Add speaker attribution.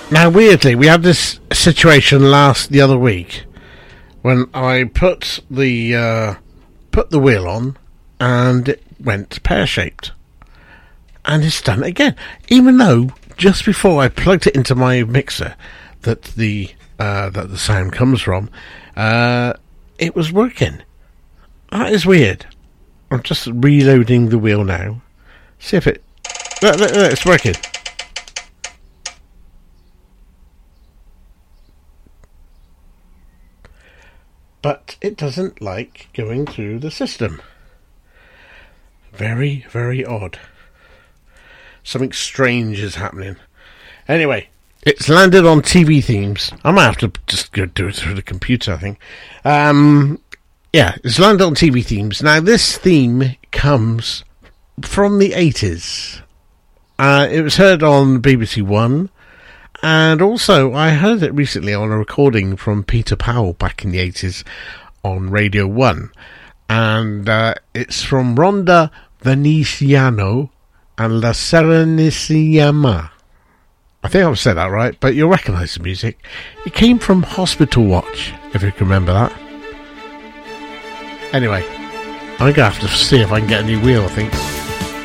Speaker 1: Now, weirdly, we had this situation the other week when I put the wheel on and it went pear-shaped. And it's done it again. Even though, just before I plugged it into my mixer that the sound comes from, it was working. That is weird. I'm just reloading the wheel now. See if it... Look, it's working. But it doesn't like going through the system. Very, very odd. Something strange is happening. Anyway, it's landed on TV themes. I might have to just go do it through the computer, I think. Yeah, it's landed on TV themes. Now, this theme comes from the 80s. It was heard on BBC One. And also, I heard it recently on a recording from Peter Powell back in the 80s on Radio 1. And it's from Ronda Veneziano and La Serenissima. I think I've said that right, but you'll recognise the music. It came from Hospital Watch, if you can remember that. Anyway, I'm going to have to see if I can get a new wheel, I think.